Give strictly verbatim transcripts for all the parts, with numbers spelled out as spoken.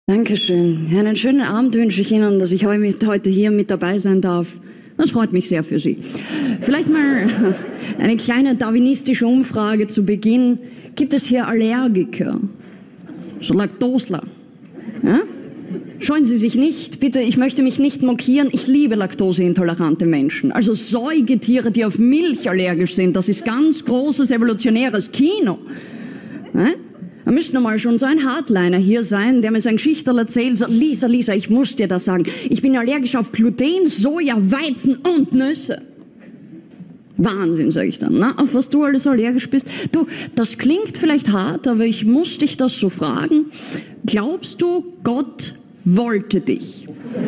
Dankeschön. Ja, einen schönen Abend wünsche ich Ihnen, dass ich heute hier mit dabei sein darf. Das freut mich sehr für Sie. Vielleicht mal eine kleine darwinistische Umfrage zu Beginn. Gibt es hier Allergiker? So Laktosler? Ja? Scheuen Sie sich nicht, bitte, ich möchte mich nicht mokieren. Ich liebe laktoseintolerante Menschen. Also Säugetiere, die auf Milch allergisch sind, das ist ganz großes evolutionäres Kino. Ja? Da müsste mal schon so ein Hardliner hier sein, der mir sein Geschichterl erzählt, so, Lisa, Lisa, ich muss dir das sagen, ich bin allergisch auf Gluten, Soja, Weizen und Nüsse. Wahnsinn, sag ich dann, na, auf was du alles allergisch bist. Du, das klingt vielleicht hart, aber ich muss dich das so fragen. Glaubst du, Gott wollte dich?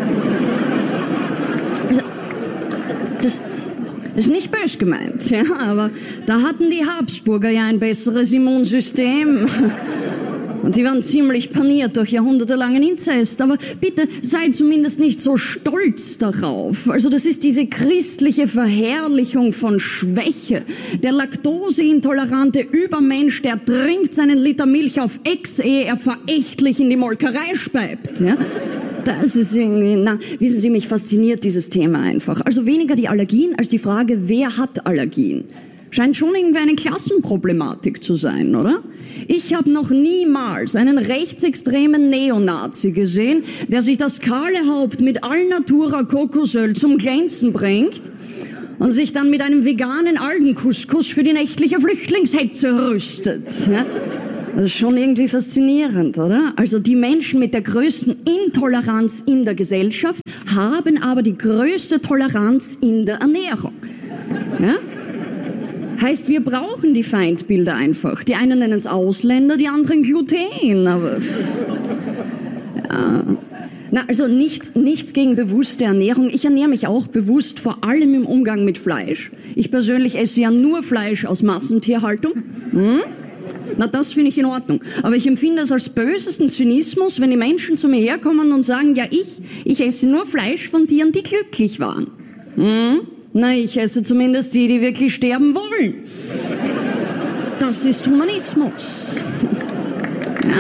Also, das ist nicht böse gemeint, ja, aber da hatten die Habsburger ja ein besseres Immunsystem. Und die waren ziemlich paniert durch jahrhundertelangen Inzest. Aber bitte, sei zumindest nicht so stolz darauf. Also das ist diese christliche Verherrlichung von Schwäche. Der laktoseintolerante Übermensch, der trinkt seinen Liter Milch auf Ex, ehe er verächtlich in die Molkerei speibt. Ja? Das ist irgendwie, na, wissen Sie, mich fasziniert dieses Thema einfach. Also weniger die Allergien als die Frage, wer hat Allergien? Scheint schon irgendwie eine Klassenproblematik zu sein, oder? Ich habe noch niemals einen rechtsextremen Neonazi gesehen, der sich das kahle Haupt mit Alnatura Kokosöl zum Glänzen bringt und sich dann mit einem veganen Algencouscous für die nächtliche Flüchtlingshetze rüstet. Ja? Das ist schon irgendwie faszinierend, oder? Also die Menschen mit der größten Intoleranz in der Gesellschaft haben aber die größte Toleranz in der Ernährung. Ja? Heißt, wir brauchen die Feindbilder einfach. Die einen nennen es Ausländer, die anderen Gluten. Aber ja. Na, also nichts, nichts gegen bewusste Ernährung. Ich ernähre mich auch bewusst, vor allem im Umgang mit Fleisch. Ich persönlich esse ja nur Fleisch aus Massentierhaltung. Hm? Na, das finde ich in Ordnung. Aber ich empfinde es als bösesten Zynismus, wenn die Menschen zu mir herkommen und sagen, ja, ich, ich esse nur Fleisch von Tieren, die glücklich waren. Hm? Na, ich esse zumindest die, die wirklich sterben wollen. Das ist Humanismus. Ja.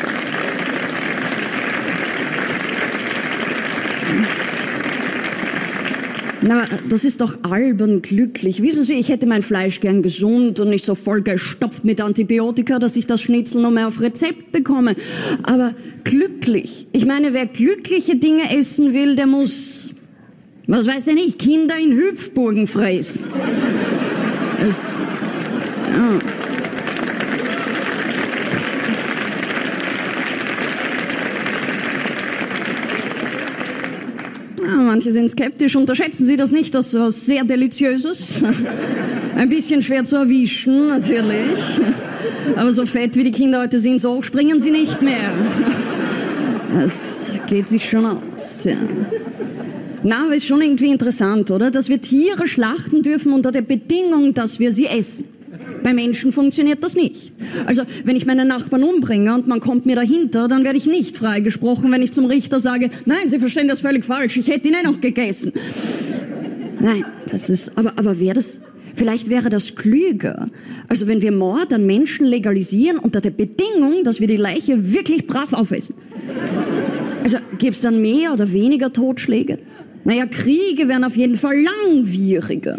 Na, das ist doch albern glücklich. Wissen Sie, ich hätte mein Fleisch gern gesund und nicht so voll gestopft mit Antibiotika, dass ich das Schnitzel noch mehr auf Rezept bekomme. Aber glücklich. Ich meine, wer glückliche Dinge essen will, der muss, was weiß ich nicht, Kinder in Hüpfburgen fressen. Es, ja. Ja, manche sind skeptisch, unterschätzen Sie das nicht, das ist was sehr Deliziöses. Ein bisschen schwer zu erwischen, natürlich. Aber so fett wie die Kinder heute sind, so hoch springen sie nicht mehr. Das geht sich schon aus, ja. Na, aber ist schon irgendwie interessant, oder? Dass wir Tiere schlachten dürfen unter der Bedingung, dass wir sie essen. Bei Menschen funktioniert das nicht. Also, wenn ich meinen Nachbarn umbringe und man kommt mir dahinter, dann werde ich nicht freigesprochen, wenn ich zum Richter sage, nein, Sie verstehen das völlig falsch, ich hätte ihn eh noch gegessen. Nein, das ist, aber, aber wäre das, vielleicht wäre das klüger. Also, wenn wir Mord an Menschen legalisieren unter der Bedingung, dass wir die Leiche wirklich brav aufessen. Also, gäbe es dann mehr oder weniger Totschläge? Naja, Kriege wären auf jeden Fall langwieriger.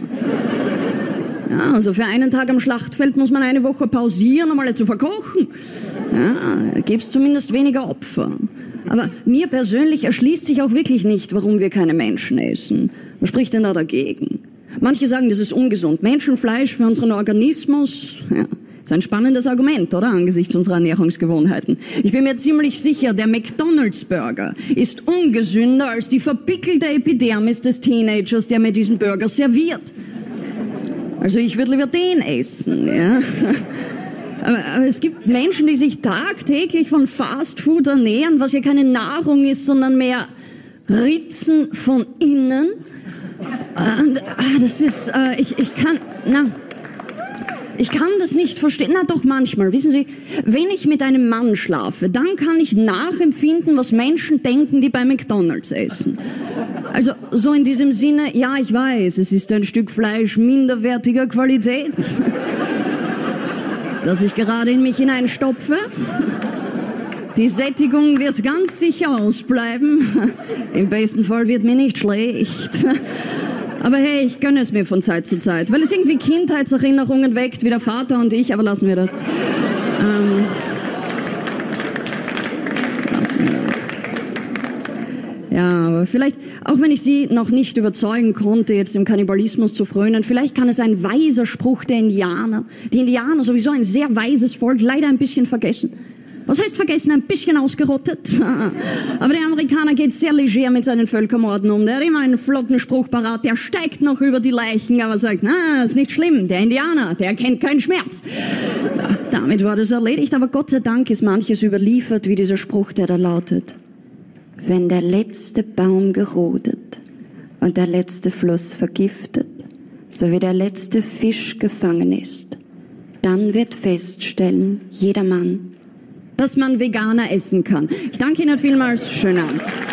Ja, also für einen Tag am Schlachtfeld muss man eine Woche pausieren, um alle zu verkochen. Ja, gäbe es zumindest weniger Opfer. Aber mir persönlich erschließt sich auch wirklich nicht, warum wir keine Menschen essen. Was spricht denn da dagegen? Manche sagen, das ist ungesund. Menschenfleisch für unseren Organismus, ja, ist ein spannendes Argument, oder? Angesichts unserer Ernährungsgewohnheiten. Ich bin mir ziemlich sicher, der McDonald's-Burger ist ungesünder als die verpickelte Epidermis des Teenagers, der mir diesen Burger serviert. Also ich würde lieber den essen, ja. Aber, aber es gibt Menschen, die sich tagtäglich von Fastfood ernähren, was ja keine Nahrung ist, sondern mehr Ritzen von innen. Und, das ist, äh, ich, ich kann, na, ich kann das nicht verstehen. Na doch, manchmal, wissen Sie, wenn ich mit einem Mann schlafe, dann kann ich nachempfinden, was Menschen denken, die bei McDonald's essen. Also so in diesem Sinne, ja, ich weiß, es ist ein Stück Fleisch minderwertiger Qualität, das ich gerade in mich hineinstopfe. Die Sättigung wird ganz sicher ausbleiben. Im besten Fall wird mir nicht schlecht. Aber hey, ich gönne es mir von Zeit zu Zeit, weil es irgendwie Kindheitserinnerungen weckt, wie der Vater und ich, aber lassen wir das. Ähm, lassen wir das. Ja, aber vielleicht, auch wenn ich Sie noch nicht überzeugen konnte, jetzt dem Kannibalismus zu frönen, vielleicht kann es ein weiser Spruch der Indianer, die Indianer sowieso ein sehr weises Volk, leider ein bisschen vergessen. Was heißt vergessen? Ein bisschen ausgerottet. Aber der Amerikaner geht sehr leger mit seinen Völkermorden um. Der hat immer einen flotten Spruch parat. Der steigt noch über die Leichen, aber sagt, na, ist nicht schlimm. Der Indianer, der kennt keinen Schmerz. Ja, damit war das erledigt. Aber Gott sei Dank ist manches überliefert, wie dieser Spruch, der da lautet. Wenn der letzte Baum gerodet und der letzte Fluss vergiftet, sowie der letzte Fisch gefangen ist, dann wird feststellen, jedermann, dass man Veganer essen kann. Ich danke Ihnen vielmals. Schönen Abend.